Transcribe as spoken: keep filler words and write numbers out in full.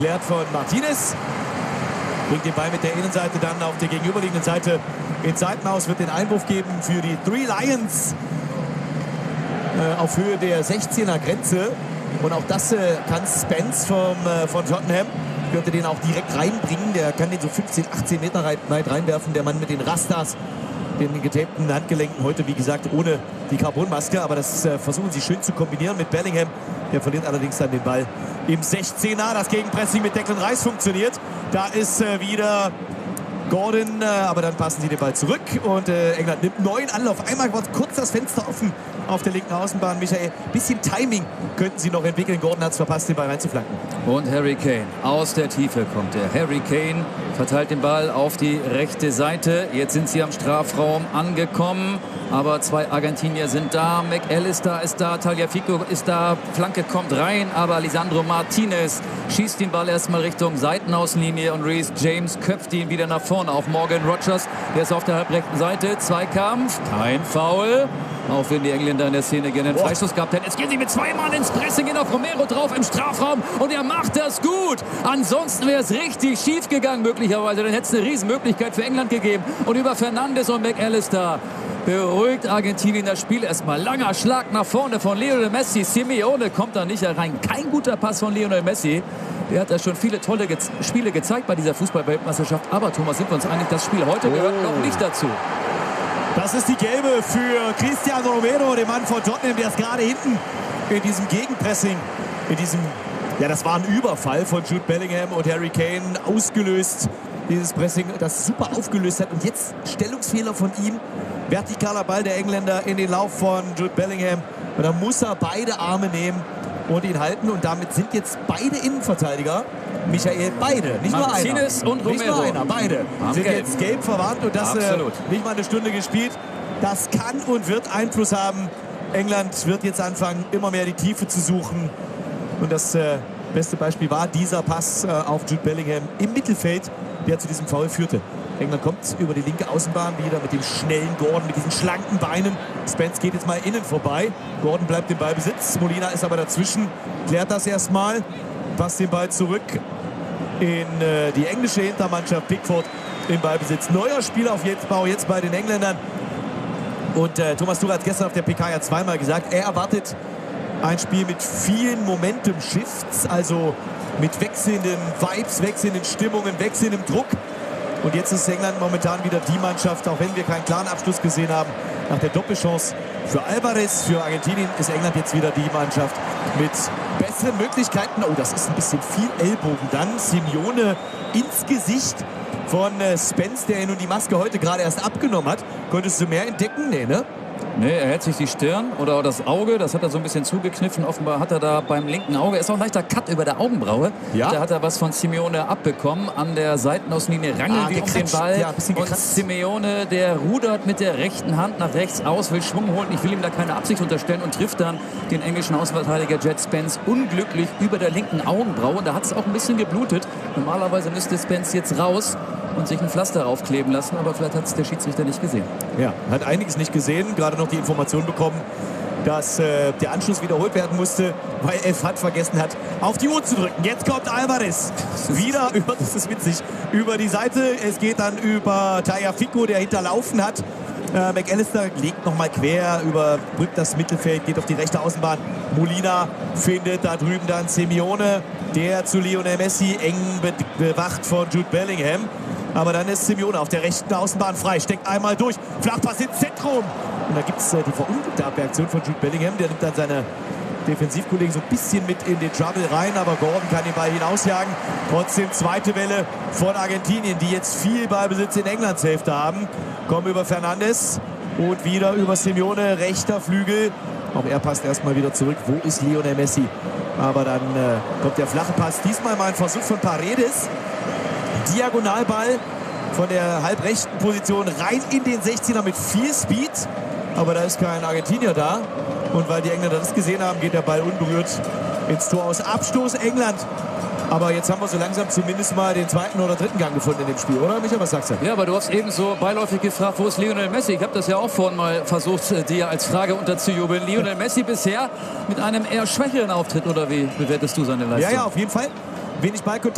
Klärt von Martinez. Bringt den Ball mit der Innenseite dann auf der gegenüberliegenden Seite ins Seitenhaus. Wird den Einwurf geben für die Three Lions äh, auf Höhe der sechzehner Grenze. Und auch das äh, kann Spence vom, äh, von Tottenham. Könnte den auch direkt reinbringen. Der kann den so fünfzehn, achtzehn Meter weit reinwerfen. Der Mann mit den Rastas, den getapten Handgelenken. Heute, wie gesagt, ohne die Carbonmaske. Aber das äh, versuchen sie schön zu kombinieren mit Bellingham. Der verliert allerdings dann den Ball im sechzehner. Das Gegenpressing mit Declan Rice funktioniert. Da ist äh, wieder Gordon, äh, aber dann passen sie den Ball zurück. Und äh, England nimmt neuen Anlauf. Einmal war kurz das Fenster offen auf der linken Außenbahn. Michael, bisschen Timing könnten sie noch entwickeln. Gordon hat es verpasst, den Ball reinzuflanken. Und Harry Kane. Aus der Tiefe kommt der Harry Kane. Verteilt den Ball auf die rechte Seite. Jetzt sind sie am Strafraum angekommen. Aber zwei Argentinier sind da. McAllister ist da. Tagliafico ist da. Flanke kommt rein. Aber Lisandro Martinez schießt den Ball erstmal Richtung Seitenaußenlinie. Und Reece James köpft ihn wieder nach vorne auf Morgan Rogers. Der ist auf der halbrechten Seite. Zweikampf. Kein Foul. Auch wenn die Engländer in der Szene gerne einen oh. Freistoß gehabt hätten. Jetzt gehen sie mit zwei Mann ins Pressing, gehen auf Romero drauf im Strafraum. Und er macht das gut. Ansonsten wäre es richtig schief gegangen möglicherweise. Dann hätte es eine Riesenmöglichkeit für England gegeben. Und über Fernandes und McAllister beruhigt Argentinien das Spiel erstmal. Langer Schlag nach vorne von Lionel Messi. Simeone kommt da nicht herein. Kein guter Pass von Lionel Messi. Der hat ja schon viele tolle Ge Spiele gezeigt bei dieser Fußball-Weltmeisterschaft. Aber Thomas, sind wir uns einig, das Spiel heute gehört oh. noch nicht dazu. Das ist die gelbe für Cristiano Romero, den Mann von Tottenham, der ist gerade hinten in diesem Gegenpressing, in diesem, ja, das war ein Überfall von Jude Bellingham und Harry Kane ausgelöst. Dieses Pressing, das super aufgelöst hat. Und jetzt Stellungsfehler von ihm. Vertikaler Ball der Engländer in den Lauf von Jude Bellingham. Und da muss er beide Arme nehmen und ihn halten. Und damit sind jetzt beide Innenverteidiger, Michael, beide, nicht nur einer. Martinez und Romero. Nicht nur einer, beide Am sind gelb. jetzt gelb verwarnt und das äh, nicht mal eine Stunde gespielt. Das kann und wird Einfluss haben. England wird jetzt anfangen, immer mehr die Tiefe zu suchen. Und das äh, beste Beispiel war dieser Pass äh, auf Jude Bellingham im Mittelfeld, der zu diesem Foul führte. England kommt über die linke Außenbahn wieder mit dem schnellen Gordon, mit diesen schlanken Beinen. Spence geht jetzt mal innen vorbei. Gordon bleibt im Ballbesitz. Molina ist aber dazwischen, klärt das erstmal. Passt den Ball zurück in äh, die englische Hintermannschaft. Pickford im Ballbesitz. Neuer Spielaufbau jetzt bei den Engländern. Und äh, Thomas Tuchel hat gestern auf der P K ja zweimal gesagt, er erwartet ein Spiel mit vielen Momentum-Shifts, also mit wechselnden Vibes, wechselnden Stimmungen, wechselndem Druck. Und jetzt ist England momentan wieder die Mannschaft, auch wenn wir keinen klaren Abschluss gesehen haben, nach der Doppelchance für Alvarez, für Argentinien ist England jetzt wieder die Mannschaft mit besseren Möglichkeiten. Oh, das ist ein bisschen viel Ellbogen dann. Simeone ins Gesicht von äh, Spence, der nun die Maske heute gerade erst abgenommen hat. Konntest du mehr entdecken? Nee, ne? Nee, er hält sich die Stirn oder das Auge, das hat er so ein bisschen zugekniffen. Offenbar hat er da beim linken Auge, ist auch ein leichter Cut über der Augenbraue. Ja. Da hat er was von Simeone abbekommen. An der Seitenaußenlinie rangelt ah, die um den Ball. Ja, und Simeone, der rudert mit der rechten Hand nach rechts aus, will Schwung holen. Ich will ihm da keine Absicht unterstellen und trifft dann den englischen Außenverteidiger Jet Spence unglücklich über der linken Augenbraue. Und da hat es auch ein bisschen geblutet. Normalerweise müsste Spence jetzt raus und sich ein Pflaster aufkleben lassen, aber vielleicht hat es der Schiedsrichter nicht gesehen. Ja, hat einiges nicht gesehen, gerade noch die Information bekommen, dass äh, der Anschluss wiederholt werden musste, weil F hat vergessen hat, auf die Uhr zu drücken. Jetzt kommt Alvarez wieder über, das ist witzig, über die Seite. Es geht dann über Tagliafico, der hinterlaufen hat. Äh, McAllister legt nochmal quer, überbrückt das Mittelfeld, geht auf die rechte Außenbahn. Molina findet da drüben dann Simeone, der zu Lionel Messi eng be bewacht von Jude Bellingham. Aber dann ist Simeone auf der rechten Außenbahn frei, steckt einmal durch, Flachpass ins Zentrum. Und da gibt es äh, die verunglückte Abwehraktion von Jude Bellingham. Der nimmt dann seine Defensivkollegen so ein bisschen mit in den Trouble rein. Aber Gordon kann den Ball hinausjagen. Trotzdem zweite Welle von Argentinien, die jetzt viel Ballbesitz in Englands Hälfte haben. Kommen über Fernandes und wieder über Simeone, rechter Flügel. Auch er passt erstmal wieder zurück. Wo ist Lionel Messi? Aber dann äh, kommt der flache Pass. Diesmal mal ein Versuch von Paredes. Diagonalball von der halbrechten Position rein in den sechzehner mit viel Speed. Aber da ist kein Argentinier da. Und weil die Engländer das gesehen haben, geht der Ball unberührt ins Tor aus. Abstoß England. Aber jetzt haben wir so langsam zumindest mal den zweiten oder dritten Gang gefunden in dem Spiel, oder Michael, was sagst du? Ja, aber du hast eben so beiläufig gefragt, wo ist Lionel Messi? Ich habe das ja auch vorhin mal versucht, dir als Frage unterzujubeln. Lionel Messi bisher mit einem eher schwächeren Auftritt, oder wie bewertest du seine Leistung? Ja, ja, auf jeden Fall. Wenig Ballkontakt.